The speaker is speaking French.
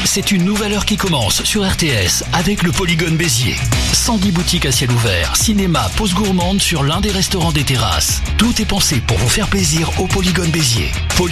C'est une nouvelle heure qui commence sur RTS avec le Polygone Béziers. 110 boutiques à ciel ouvert, cinéma, pause gourmande sur l'un des restaurants des terrasses. Tout est pensé pour vous faire plaisir au Polygone Béziers.